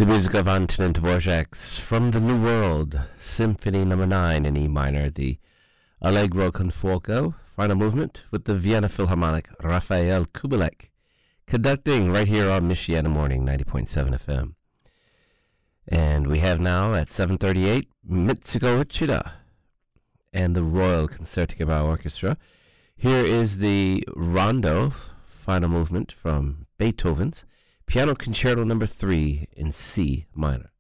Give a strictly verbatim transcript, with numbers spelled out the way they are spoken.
music of Antonin Dvorak's From the New World, Symphony Number Nine in E minor, the Allegro con fuoco, final movement with the Vienna Philharmonic Raphael Kubelik, conducting right here on Michiana Morning, ninety point seven F M. And we have now at seven thirty-eight Mitsuko Uchida and the Royal Concertgebouw Orchestra. Here is the Rondo, final movement from Beethoven's Piano Concerto Number Three in C minor.